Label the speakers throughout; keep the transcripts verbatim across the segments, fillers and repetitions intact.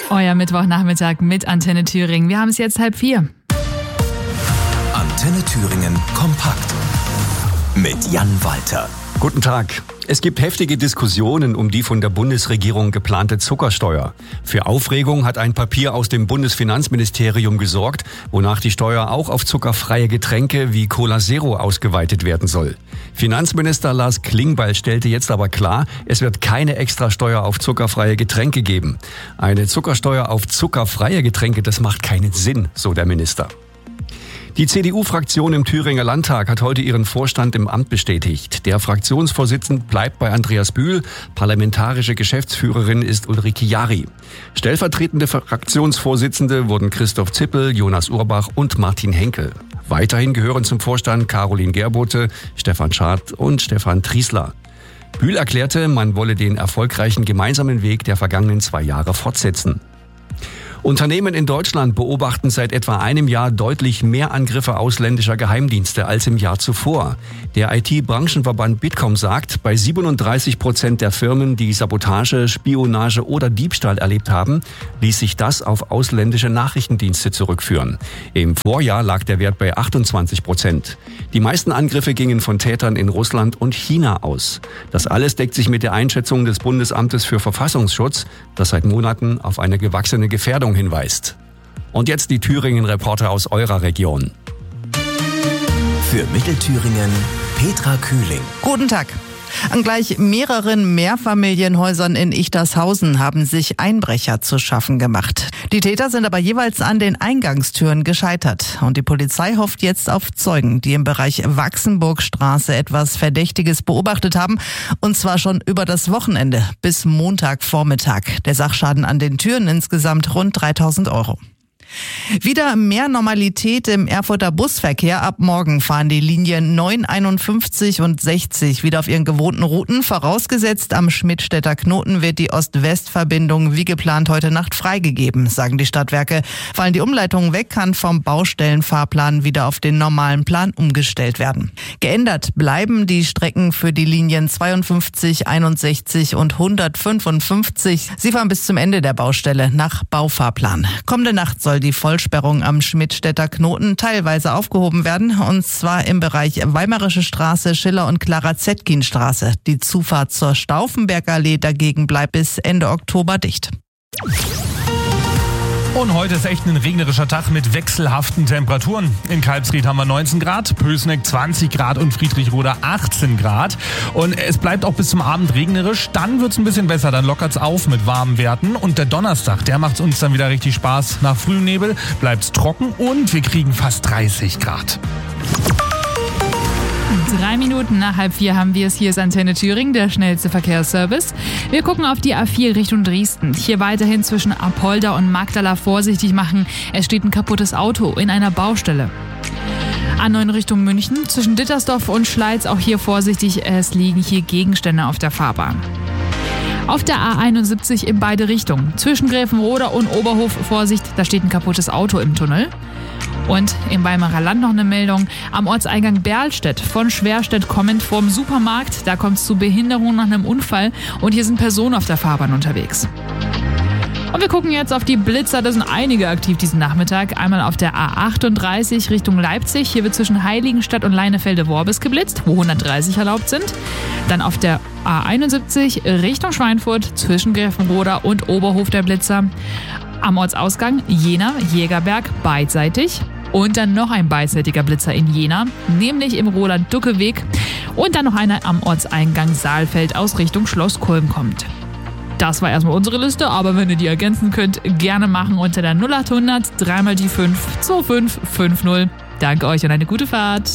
Speaker 1: Euer Mittwochnachmittag mit Antenne Thüringen. Wir haben es jetzt halb vier.
Speaker 2: Antenne Thüringen kompakt mit Jan Walter.
Speaker 3: Guten Tag. Es gibt heftige Diskussionen um die von der Bundesregierung geplante Zuckersteuer. Für Aufregung hat ein Papier aus dem Bundesfinanzministerium gesorgt, wonach die Steuer auch auf zuckerfreie Getränke wie Cola Zero ausgeweitet werden soll. Finanzminister Lars Klingbeil stellte jetzt aber klar, es wird keine Extrasteuer auf zuckerfreie Getränke geben. Eine Zuckersteuer auf zuckerfreie Getränke, das macht keinen Sinn, so der Minister. Die C D U-Fraktion im Thüringer Landtag hat heute ihren Vorstand im Amt bestätigt. Der Fraktionsvorsitzende bleibt bei Andreas Bühl, parlamentarische Geschäftsführerin ist Ulrike Jari. Stellvertretende Fraktionsvorsitzende wurden Christoph Zippel, Jonas Urbach und Martin Henkel. Weiterhin gehören zum Vorstand Caroline Gerbote, Stefan Schad und Stefan Triesler. Bühl erklärte, man wolle den erfolgreichen gemeinsamen Weg der vergangenen zwei Jahre fortsetzen. Unternehmen in Deutschland beobachten seit etwa einem Jahr deutlich mehr Angriffe ausländischer Geheimdienste als im Jahr zuvor. Der I T-Branchenverband Bitkom sagt, bei siebenunddreißig Prozent der Firmen, die Sabotage, Spionage oder Diebstahl erlebt haben, ließ sich das auf ausländische Nachrichtendienste zurückführen. Im Vorjahr lag der Wert bei achtundzwanzig Prozent. Die meisten Angriffe gingen von Tätern in Russland und China aus. Das alles deckt sich mit der Einschätzung des Bundesamtes für Verfassungsschutz, das seit Monaten auf eine gewachsene Gefährdung hinweist. Und jetzt die Thüringen-Reporter aus eurer Region.
Speaker 2: Für Mittelthüringen Petra Kühling.
Speaker 4: Guten Tag. An gleich mehreren Mehrfamilienhäusern in Ichtershausen haben sich Einbrecher zu schaffen gemacht. Die Täter sind aber jeweils an den Eingangstüren gescheitert. Und die Polizei hofft jetzt auf Zeugen, die im Bereich Wachsenburgstraße etwas Verdächtiges beobachtet haben. Und zwar schon über das Wochenende bis Montagvormittag. Der Sachschaden an den Türen insgesamt rund dreitausend Euro. Wieder mehr Normalität im Erfurter Busverkehr. Ab morgen fahren die Linien neun, einundfünfzig und sechzig wieder auf ihren gewohnten Routen. Vorausgesetzt, am Schmidtstädter Knoten wird die Ost-West-Verbindung wie geplant heute Nacht freigegeben, sagen die Stadtwerke. Fallen die Umleitungen weg, kann vom Baustellenfahrplan wieder auf den normalen Plan umgestellt werden. Geändert bleiben die Strecken für die Linien zweiundfünfzig, einundsechzig und hundertfünfundfünfzig. Sie fahren bis zum Ende der Baustelle nach Baufahrplan. Kommende Nacht soll die Vollsperrung am Schmidtstädter Knoten teilweise aufgehoben werden, und zwar im Bereich Weimarische Straße, Schiller- und Clara-Zetkin-Straße. Die Zufahrt zur Stauffenbergallee dagegen bleibt bis Ende Oktober dicht.
Speaker 5: Und heute ist echt ein regnerischer Tag mit wechselhaften Temperaturen. In Kalbsried haben wir neunzehn Grad, Pößneck zwanzig Grad und Friedrichroda achtzehn Grad. Und es bleibt auch bis zum Abend regnerisch. Dann wird's ein bisschen besser, dann lockert's auf mit warmen Werten. Und der Donnerstag, der macht's uns dann wieder richtig Spaß. Nach frühem Nebel bleibt's trocken und wir kriegen fast dreißig Grad.
Speaker 1: Drei Minuten nach halb vier haben wir es. Hier ist Antenne Thüringen, der schnellste Verkehrsservice. Wir gucken auf die A vier Richtung Dresden. Hier weiterhin zwischen Apolda und Magdala vorsichtig machen. Es steht ein kaputtes Auto in einer Baustelle. A neun Richtung München. Zwischen Dittersdorf und Schleiz auch hier vorsichtig. Es liegen hier Gegenstände auf der Fahrbahn. Auf der A einundsiebzig in beide Richtungen. Zwischen Gräfenroda und Oberhof Vorsicht, da steht ein kaputtes Auto im Tunnel. Und im Weimarer Land noch eine Meldung. Am Ortseingang Berlstedt von Schwerstedt kommend vorm Supermarkt. Da kommt es zu Behinderung nach einem Unfall. Und hier sind Personen auf der Fahrbahn unterwegs. Und wir gucken jetzt auf die Blitzer. Da sind einige aktiv diesen Nachmittag. Einmal auf der A achtunddreißig Richtung Leipzig. Hier wird zwischen Heiligenstadt und Leinefelde-Worbis geblitzt, wo hundertdreißig erlaubt sind. Dann auf der A einundsiebzig Richtung Schweinfurt zwischen Gräfenroda und Oberhof der Blitzer. Am Ortsausgang Jena, Jägerberg beidseitig. Und dann noch ein beidseitiger Blitzer in Jena, nämlich im Roland-Ducke-Weg. Und dann noch einer am Ortseingang Saalfeld aus Richtung Schloss Kulm kommt. Das war erstmal unsere Liste, aber wenn ihr die ergänzen könnt, gerne machen unter der null achthundert dreimal die fünf zwei fünf fünf null. Danke euch und eine gute Fahrt.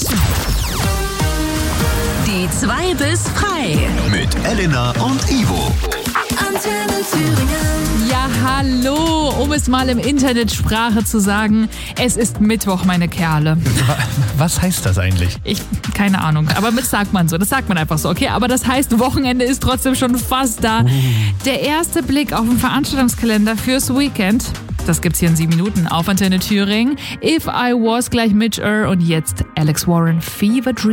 Speaker 6: Die zwei bis frei.
Speaker 2: Mit Elena und Ivo.
Speaker 6: Antenne Thüringen.
Speaker 1: Ja, hallo, um es mal im Internetsprache zu sagen, es ist Mittwoch, meine Kerle.
Speaker 5: Was heißt das eigentlich?
Speaker 1: Ich, keine Ahnung, aber das sagt man so, das sagt man einfach so, okay? Aber das heißt, Wochenende ist trotzdem schon fast da. Uh. Der erste Blick auf den Veranstaltungskalender fürs Weekend, das gibt's hier in sieben Minuten auf Antenne Thüringen. If I Was gleich Mitch Ur und jetzt Alex Warren, Fever Dream.